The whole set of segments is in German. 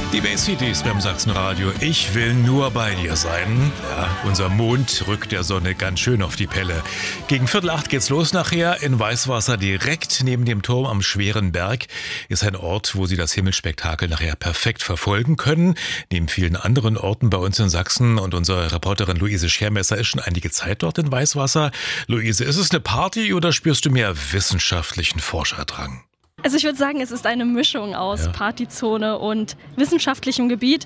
Die Bay Cities beim Sachsenradio. Ich will nur bei dir sein. Ja, unser Mond rückt der Sonne ganz schön auf die Pelle. Gegen 7:45 geht's los nachher. In Weißwasser, direkt neben dem Turm am Schweren Berg, ist ein Ort, wo Sie das Himmelsspektakel nachher perfekt verfolgen können. Neben vielen anderen Orten bei uns in Sachsen. Und unsere Reporterin Luise Schermesser ist schon einige Zeit dort in Weißwasser. Luise, ist es eine Party oder spürst du mehr wissenschaftlichen Forscherdrang? Also ich würde sagen, es ist eine Mischung aus Partyzone und wissenschaftlichem Gebiet.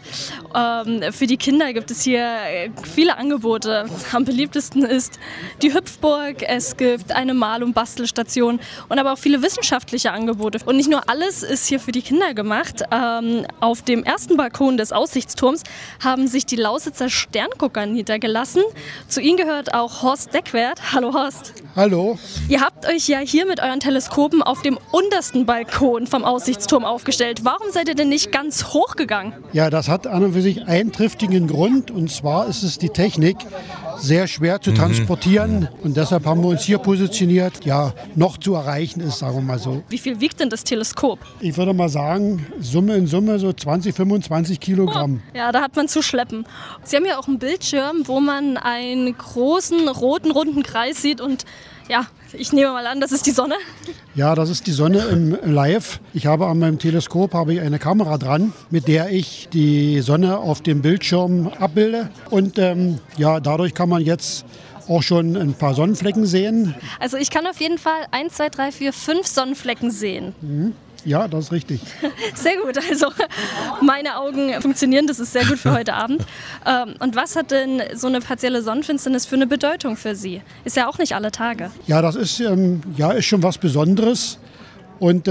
Für die Kinder gibt es hier viele Angebote. Am beliebtesten ist die Hüpfburg, es gibt eine Mal- und Bastelstation und aber auch viele wissenschaftliche Angebote. Und nicht nur alles ist hier für die Kinder gemacht. Auf dem ersten Balkon des Aussichtsturms haben sich die Lausitzer Sterngucker niedergelassen. Zu ihnen gehört auch Horst Deckwert. Hallo Horst. Hallo. Ihr habt euch ja hier mit euren Teleskopen auf dem untersten Balkon vom Aussichtsturm aufgestellt. Warum seid ihr denn nicht ganz hoch gegangen? Ja, das hat an und für sich einen triftigen Grund. Und zwar ist es die Technik, sehr schwer zu transportieren. Und deshalb haben wir uns hier positioniert. Ja, noch zu erreichen ist, sagen wir mal so. Wie viel wiegt denn das Teleskop? Ich würde mal sagen, Summe in Summe so 20, 25 Kilogramm. Oh, ja, da hat man zu schleppen. Sie haben ja auch einen Bildschirm, wo man einen großen, roten, runden Kreis sieht. Und ja, ich nehme mal an, das ist die Sonne. Ja, das ist die Sonne im Live. Ich habe an meinem Teleskop eine Kamera dran, mit der ich die Sonne auf dem Bildschirm abbilde. Und ja, dadurch kann man jetzt auch schon ein paar Sonnenflecken sehen. Also ich kann auf jeden Fall 1, 2, 3, 4, 5 Sonnenflecken sehen. Ja, das ist richtig. Sehr gut, also meine Augen funktionieren, das ist sehr gut für heute Abend. Und was hat denn so eine partielle Sonnenfinsternis für eine Bedeutung für Sie? Ist ja auch nicht alle Tage. Ja, das ist, ist schon was Besonderes. Und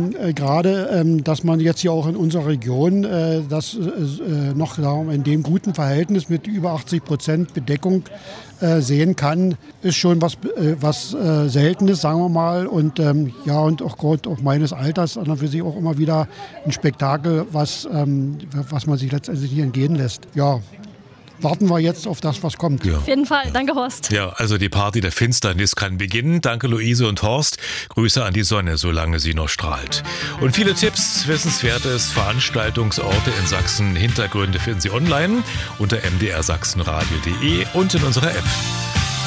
gerade, dass man jetzt hier auch in unserer Region das noch in dem guten Verhältnis mit über 80% Bedeckung sehen kann, ist schon was Seltenes, sagen wir mal. Und ja, und aufgrund auch meines Alters dann für sich auch immer wieder ein Spektakel, was man sich letztendlich hier entgehen lässt. Ja. Warten wir jetzt auf das, was kommt. Ja. Auf jeden Fall. Danke, Horst. Ja, also die Party der Finsternis kann beginnen. Danke, Luise und Horst. Grüße an die Sonne, solange sie noch strahlt. Und viele Tipps, Wissenswertes, Veranstaltungsorte in Sachsen, Hintergründe finden Sie online unter mdrsachsenradio.de und in unserer App.